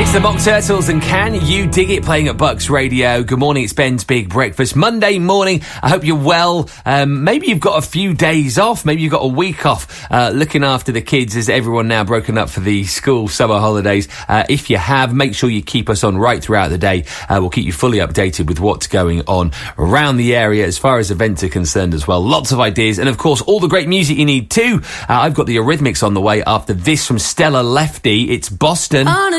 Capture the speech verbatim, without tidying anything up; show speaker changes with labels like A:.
A: It's the Mock Turtles and Can You Dig It playing at Bucks Radio. Good morning, it's Ben's Big Breakfast. Monday morning, I hope you're well. Um, maybe you've got a few days off, maybe you've got a week off uh, looking after the kids as everyone now broken up for the school summer holidays. Uh, if you have, make sure you keep us on right throughout the day. Uh, we'll keep you fully updated with what's going on around the area as far as events are concerned as well. Lots of ideas and, of course, all the great music you need too. Uh, I've got the Eurythmics on the way after this from Stella Lefty. It's Boston.
B: On a